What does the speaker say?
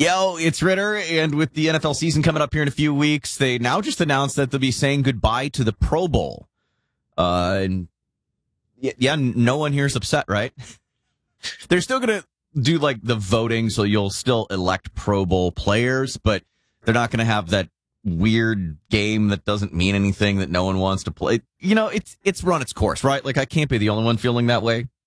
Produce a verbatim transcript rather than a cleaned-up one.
Yo, it's Ritter, and with the N F L season coming up here in a few weeks, they now just announced that they'll be saying goodbye to the Pro Bowl. Uh, and yeah, no one here is upset, right? They're still going to do like the voting, so you'll still elect Pro Bowl players, but they're not going to have that weird game that doesn't mean anything that no one wants to play. You know, it's it's run its course, right? Like, I can't be the only one feeling that way.